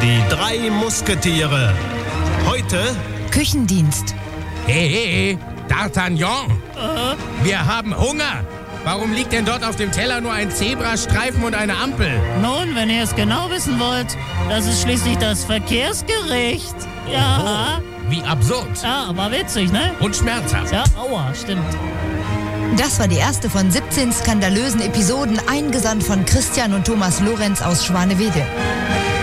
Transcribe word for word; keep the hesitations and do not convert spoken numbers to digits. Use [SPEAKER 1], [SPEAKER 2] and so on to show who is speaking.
[SPEAKER 1] Die drei Musketiere. Heute
[SPEAKER 2] Küchendienst.
[SPEAKER 3] Hey, hey, D'Artagnan,
[SPEAKER 4] Äh,
[SPEAKER 3] wir haben Hunger. Warum liegt denn dort auf dem Teller nur ein Zebrastreifen und eine Ampel?
[SPEAKER 4] nun, wenn ihr es genau wissen wollt, das ist schließlich das Verkehrsgericht. Ja,
[SPEAKER 3] Oh, wie absurd.
[SPEAKER 4] ja, aber witzig, ne?
[SPEAKER 3] Und schmerzhaft.
[SPEAKER 4] Ja, aua, stimmt.
[SPEAKER 2] Das war die erste von siebzehn skandalösen Episoden, eingesandt von Christian und Thomas Lorenz aus Schwanewede.